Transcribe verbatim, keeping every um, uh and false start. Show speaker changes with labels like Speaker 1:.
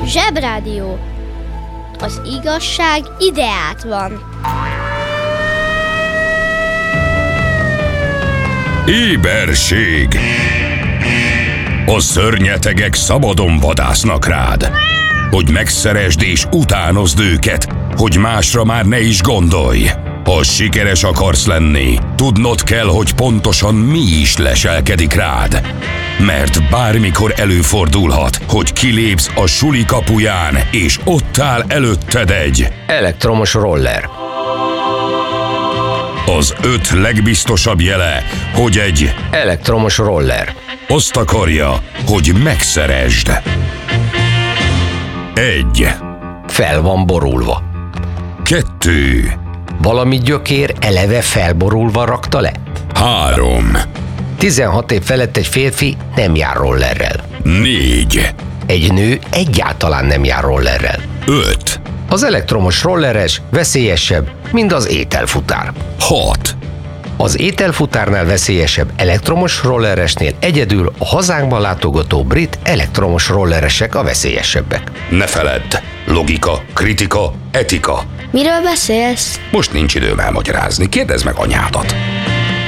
Speaker 1: Zsebrádió. Az igazság ideát van.
Speaker 2: Éberség! A szörnyetegek szabadon vadásznak rád, hogy megszeresd és utánozd őket, hogy másra már ne is gondolj. Ha sikeres akarsz lenni, tudnod kell, hogy pontosan mi is leselkedik rád. Mert bármikor előfordulhat, hogy kilépsz a suli kapuján, és ott áll előtted egy
Speaker 3: elektromos roller.
Speaker 2: Az öt legbiztosabb jele, hogy egy
Speaker 3: elektromos roller
Speaker 2: azt akarja, hogy megszeresd. Egy.
Speaker 3: Fel van borulva.
Speaker 2: Kettő.
Speaker 3: Valami gyökér eleve felborulva rakta le.
Speaker 2: Három.
Speaker 3: tizenhat év felett egy férfi nem jár rollerrel.
Speaker 2: Négy.
Speaker 3: Egy nő egyáltalán nem jár rollerrel.
Speaker 2: Öt.
Speaker 3: Az elektromos rolleres veszélyesebb, mint az ételfutár.
Speaker 2: Hat.
Speaker 3: Az ételfutárnál veszélyesebb elektromos rolleresnél egyedül a hazánkban látogató brit elektromos rolleresek a veszélyesebbek.
Speaker 2: Ne feledd! Logika, kritika, etika.
Speaker 1: Miről beszélsz?
Speaker 2: Most nincs időm elmagyarázni, kérdezd meg anyádat.